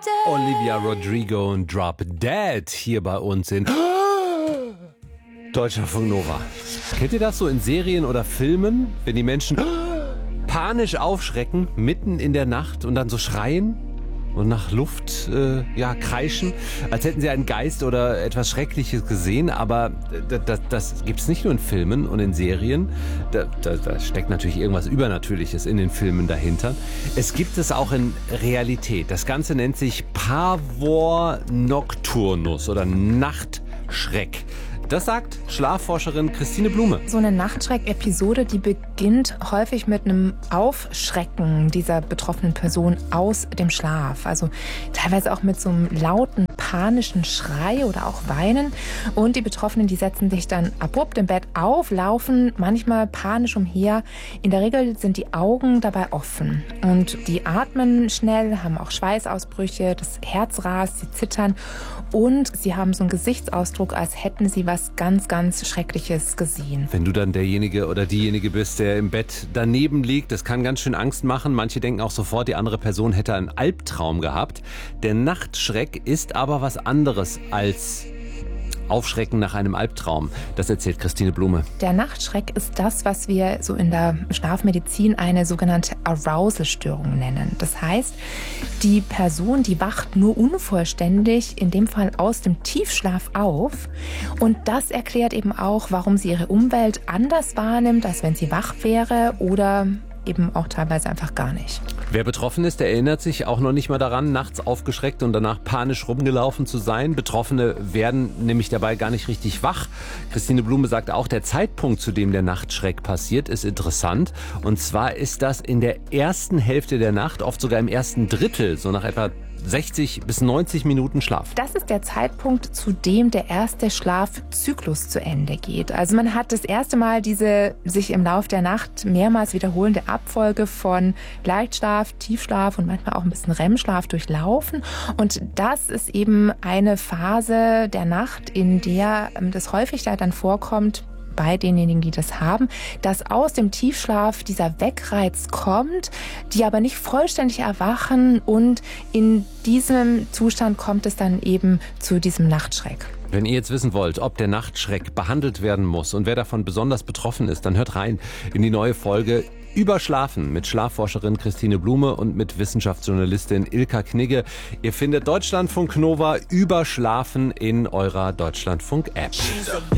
Olivia Rodrigo und Drop Dead hier bei uns in Deutschlandfunk Nova. Kennt ihr das so in Serien oder Filmen, wenn die Menschen panisch aufschrecken, mitten in der Nacht und dann so schreien und nach Luft kreischen, als hätten sie einen Geist oder etwas Schreckliches gesehen, aber das gibt es nicht nur in Filmen und in Serien, da steckt natürlich irgendwas Übernatürliches in den Filmen dahinter. Es gibt es auch in Realität. Das Ganze nennt sich Pavor Nocturnus oder Nachtschreck. Das sagt Schlafforscherin Christine Blume. So eine Nachtschreck-Episode, die beginnt häufig mit einem Aufschrecken dieser betroffenen Person aus dem Schlaf. Also teilweise auch mit so einem lauten, panischen Schrei oder auch Weinen. Und die Betroffenen, die setzen sich dann abrupt im Bett auf, laufen manchmal panisch umher. In der Regel sind die Augen dabei offen. Und die atmen schnell, haben auch Schweißausbrüche, das Herz rast, sie zittern. Und sie haben so einen Gesichtsausdruck, als hätten sie was ganz, ganz Schreckliches gesehen. Wenn du dann derjenige oder diejenige bist, der im Bett daneben liegt, das kann ganz schön Angst machen. Manche denken auch sofort, die andere Person hätte einen Albtraum gehabt. Der Nachtschreck ist aber was anderes als Aufschrecken nach einem Albtraum. Das erzählt Christine Blume. Der Nachtschreck ist das, was wir so in der Schlafmedizin eine sogenannte Arousal-Störung nennen. Das heißt, die Person, die wacht nur unvollständig, in dem Fall aus dem Tiefschlaf auf. Und das erklärt eben auch, warum sie ihre Umwelt anders wahrnimmt, als wenn sie wach wäre oder eben auch teilweise einfach gar nicht. Wer betroffen ist, der erinnert sich auch noch nicht mal daran, nachts aufgeschreckt und danach panisch rumgelaufen zu sein. Betroffene werden nämlich dabei gar nicht richtig wach. Christine Blume sagt auch, der Zeitpunkt, zu dem der Nachtschreck passiert, ist interessant. Und zwar ist das in der ersten Hälfte der Nacht, oft sogar im ersten Drittel, so nach etwa 60 bis 90 Minuten Schlaf. Das ist der Zeitpunkt, zu dem der erste Schlafzyklus zu Ende geht. Also man hat das erste Mal diese sich im Lauf der Nacht mehrmals wiederholende Abfolge von Leichtschlaf, Tiefschlaf und manchmal auch ein bisschen REM-Schlaf durchlaufen. Und das ist eben eine Phase der Nacht, in der das häufig dann vorkommt, bei denjenigen, die das haben, dass aus dem Tiefschlaf dieser Wegreiz kommt, die aber nicht vollständig erwachen und in diesem Zustand kommt es dann eben zu diesem Nachtschreck. Wenn ihr jetzt wissen wollt, ob der Nachtschreck behandelt werden muss und wer davon besonders betroffen ist, dann hört rein in die neue Folge Überschlafen mit Schlafforscherin Christine Blume und mit Wissenschaftsjournalistin Ilka Knigge. Ihr findet Deutschlandfunk Nova Überschlafen in eurer Deutschlandfunk-App.